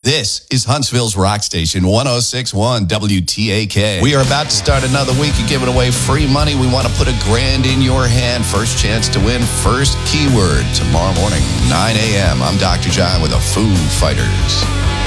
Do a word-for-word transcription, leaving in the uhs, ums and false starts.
This is Huntsville's Rock Station, one oh six point one W T A K. We are about to start another week of giving away free money. We want to put a grand in your hand. First chance to win, first keyword, tomorrow morning, nine a.m. I'm Doctor John with the Foo Fighters.